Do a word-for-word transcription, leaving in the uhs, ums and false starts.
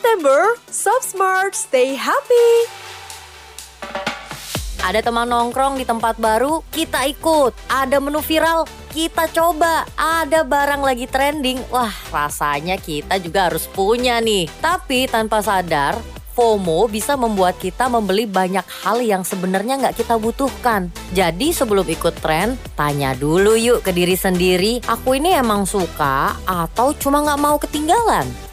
September, Shop Smart, stay happy! Ada teman nongkrong di tempat baru, kita ikut. Ada menu viral, kita coba. Ada barang lagi trending, wah rasanya kita juga harus punya nih. Tapi tanpa sadar, FOMO bisa membuat kita membeli banyak hal yang sebenarnya nggak kita butuhkan. Jadi sebelum ikut tren, tanya dulu yuk ke diri sendiri, aku ini emang suka atau cuma nggak mau ketinggalan?